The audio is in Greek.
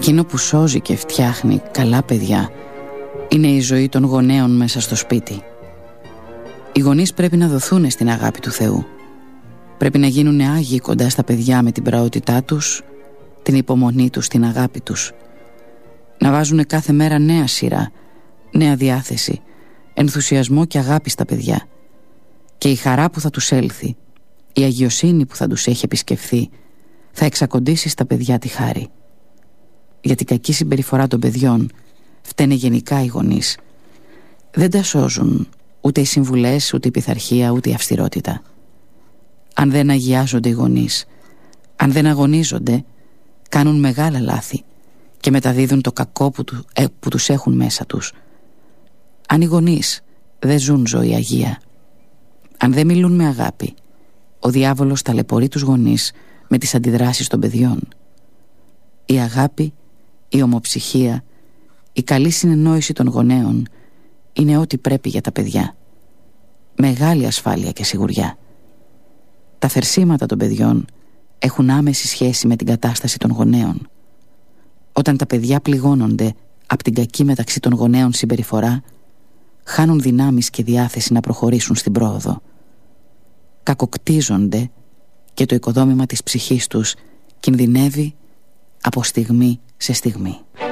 Εκείνο που σώζει και φτιάχνει καλά παιδιά είναι η ζωή των γονέων μέσα στο σπίτι. Οι γονείς πρέπει να δοθούν στην αγάπη του Θεού. Πρέπει να γίνουν άγιοι κοντά στα παιδιά με την πραότητά τους, την υπομονή τους, την αγάπη τους. Να βάζουν κάθε μέρα νέα σειρά, νέα διάθεση, ενθουσιασμό και αγάπη στα παιδιά. Και η χαρά που θα τους έλθει, η αγιοσύνη που θα τους έχει επισκεφθεί, θα εξακοντήσει στα παιδιά τη χάρη. Για την κακή συμπεριφορά των παιδιών φταίνε γενικά οι γονείς. Δεν τα σώζουν ούτε οι συμβουλές, ούτε η πειθαρχία, ούτε η αυστηρότητα. Αν δεν αγιάζονται οι γονείς, αν δεν αγωνίζονται, κάνουν μεγάλα λάθη και μεταδίδουν το κακό που τους έχουν μέσα τους. Αν οι γονείς δεν ζουν ζωή αγία, αν δεν μιλούν με αγάπη, ο διάβολος ταλαιπωρεί τους γονείς με τις αντιδράσεις των παιδιών. Η αγάπη, η ομοψυχία, η καλή συνεννόηση των γονέων είναι ό,τι πρέπει για τα παιδιά. Μεγάλη ασφάλεια και σιγουριά. Τα θερσίματα των παιδιών έχουν άμεση σχέση με την κατάσταση των γονέων. Όταν τα παιδιά πληγώνονται από την κακή μεταξύ των γονέων συμπεριφορά, χάνουν δυνάμεις και διάθεση να προχωρήσουν στην πρόοδο. Κακοκτίζονται και το οικοδόμημα της ψυχής τους κινδυνεύει από στιγμή σε στιγμή.